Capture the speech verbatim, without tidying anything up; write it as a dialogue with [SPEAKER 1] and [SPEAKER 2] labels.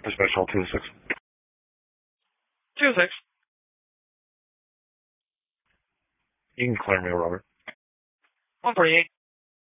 [SPEAKER 1] Dispatch all two oh six.
[SPEAKER 2] two oh six.
[SPEAKER 1] You can clear me, Robert.
[SPEAKER 2] one forty-eight.